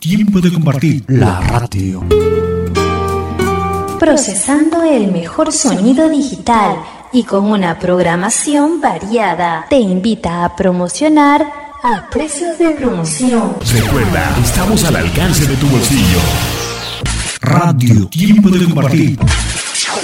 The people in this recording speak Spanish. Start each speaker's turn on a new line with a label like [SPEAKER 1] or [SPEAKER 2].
[SPEAKER 1] Tiempo de compartir. La radio.
[SPEAKER 2] Procesando el mejor sonido digital y con una programación variada. Te invita a promocionar a precios de promoción.
[SPEAKER 1] Recuerda, estamos al alcance de tu bolsillo. Radio Tiempo de compartir.